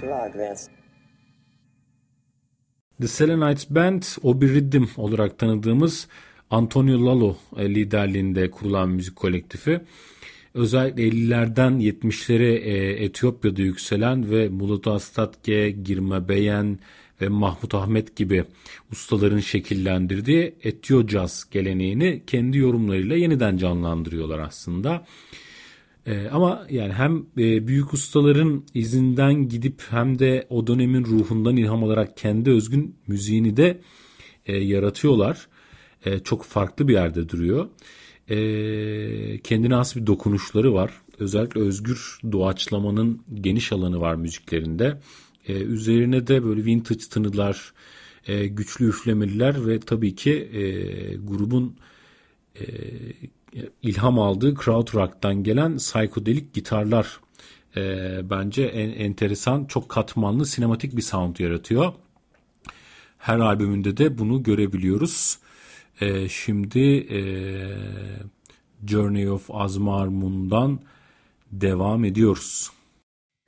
Progress. The Selenites Band, Obi Riddim olarak tanıdığımız Antonio Lalo liderliğinde kurulan müzik kolektifi. Özellikle 50'lerden 70'lere Etiyopya'da yükselen ve Mulut Astatke, Girma Beyen ve Mahmut Ahmet gibi ustaların şekillendirdiği Etyo Jazz geleneğini kendi yorumlarıyla yeniden canlandırıyorlar aslında. Ama yani hem büyük ustaların izinden gidip hem de o dönemin ruhundan ilham alarak kendi özgün müziğini de yaratıyorlar. Çok farklı bir yerde duruyor. Kendine has bir dokunuşları var. Özellikle özgür doğaçlamanın geniş alanı var müziklerinde. Üzerine de böyle vintage tınılar, güçlü üflemeliler ve tabii ki grubun ilham aldığı krautrock'tan gelen psikodelik gitarlar bence enteresan, çok katmanlı, sinematik bir sound yaratıyor. Her albümünde de bunu görebiliyoruz. Şimdi Journey of Azmarmun'dan devam ediyoruz.